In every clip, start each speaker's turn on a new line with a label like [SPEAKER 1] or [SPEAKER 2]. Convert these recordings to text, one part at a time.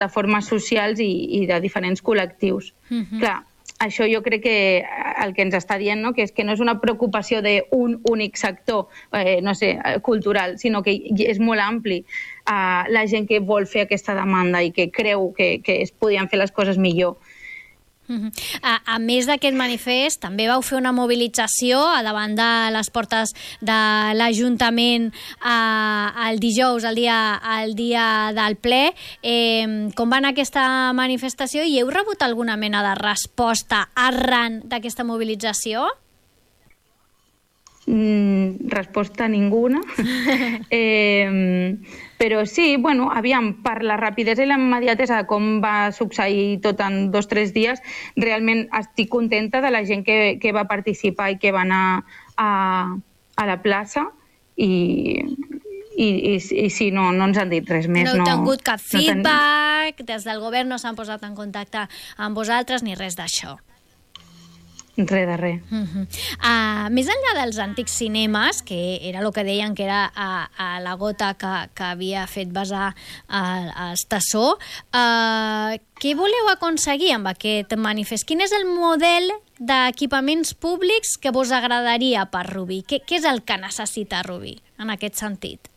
[SPEAKER 1] plataformes socials i de diferents col·lectius. Clar, això jo crec que el que ens està dient, no? Que és que no és una preocupació d'un únic sector, no sé, cultural, sinó que és molt ampli. La gent que vol fer aquesta demanda i que creu que es podien fer les coses millor.
[SPEAKER 2] A més d'aquest manifest, també vau fer una mobilització a davant de les portes de l'Ajuntament el dijous, el dia del ple. Com va anar aquesta manifestació i heu rebut alguna mena de resposta arran d'aquesta mobilització?
[SPEAKER 1] Resposta ninguna. Però sí, bueno, aviam, per la rapidesa i la immediatesa de com va succeir tot en 2 o 3 dies, realment estic contenta de la gent que va participar i que va anar a la plaça i sí, no ens han dit res més.
[SPEAKER 2] No heu tingut cap feedback, des del govern no s'han posat en contacte amb vosaltres ni res d'això?
[SPEAKER 1] Res de res.
[SPEAKER 2] Més enllà dels antics cinemes, que era el que deien que era la gota que havia fet vessar el tassó, què voleu aconseguir amb aquest manifest? Quin és el model d'equipaments públics que vos agradaria per Rubí? Què és el que necessita Rubí en aquest sentit?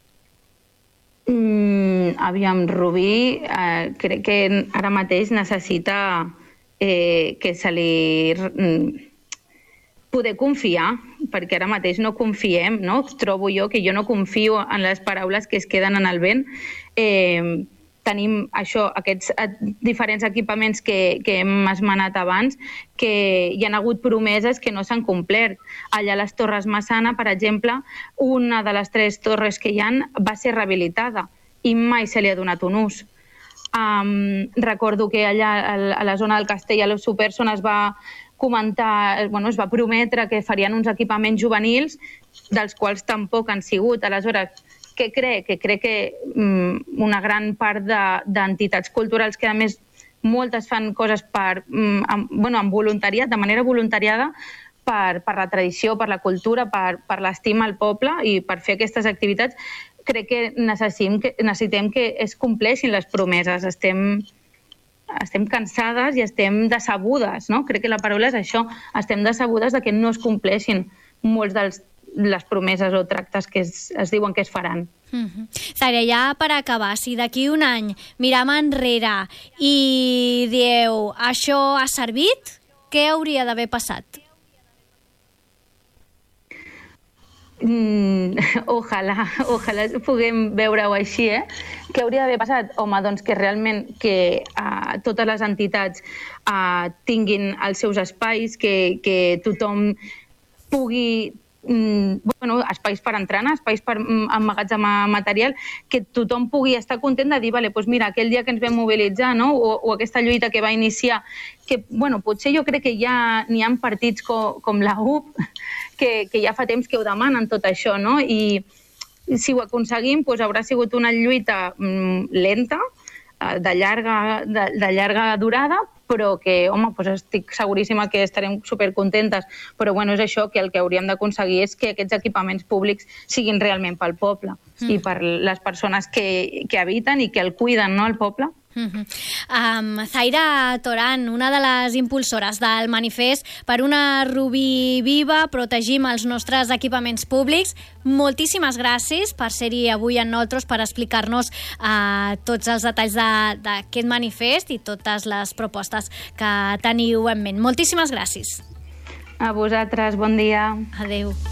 [SPEAKER 1] Aviam, Rubí crec que ara mateix necessita que se li poder confiar, perquè ara mateix no confiem, no? Trobo jo que jo no confio en les paraules que es queden en el vent. Tenim això, aquests diferents equipaments que hem esmenat abans, que hi ha hagut promeses que no s'han complert. Allà a les Torres Massana, per exemple, una de les 3 torres que hi ha va ser rehabilitada i mai se li ha donat un ús. Recordo que allà a la zona del Castell, a l'Os Superson, es va comentar, es va prometre que farien uns equipaments juvenils, dels quals tampoc han sigut. Aleshores, què crec? Que crec que una gran part d'entitats culturals, que a més moltes fan coses amb voluntariat, de manera voluntariada, per la tradició, per la cultura, per l'estima al poble i per fer aquestes activitats, crec que necessitem que es compleixin les promeses. Estem cansades i estem decebudes, no? Crec que la paraula és això. Estem decebudes de que no es compleixin molts de les promeses o tractes que es diuen que es faran.
[SPEAKER 2] Zaira, ja per acabar, si d'aquí un any miram enrere i dieu això ha servit, què hauria d'haver passat?
[SPEAKER 1] Ojalà puguem veure-ho així, Què hauria d'haver passat? Home, doncs que realment totes les entitats tinguin els seus espais, que tothom pugui espais per entrenar, espais per emmagatzemar material, que tothom pugui estar content de dir, doncs mira, aquell dia que ens vam mobilitzar, no? O aquesta lluita que va iniciar, que potser jo crec que ja n'hi ha partits com la UP que ja fa temps que ho demanen tot això, no? I si ho aconseguim, haurà sigut una lluita lenta, de llarga durada, però que, home, estic seguríssima que estarem supercontentes. Però és això, que el que hauríem d'aconseguir és que aquests equipaments públics siguin realment pel poble i per les persones que habiten i que el cuiden, no, el poble.
[SPEAKER 2] Zaira Toran, una de les impulsores del manifest per una Rubí viva, protegim els nostres equipaments públics. Moltíssimes gràcies per ser-hi avui amb nosaltres, per explicar-nos tots els detalls d'aquest manifest i totes les propostes que teniu en ment. Moltíssimes gràcies.
[SPEAKER 1] A vosaltres, bon dia.
[SPEAKER 2] Adéu.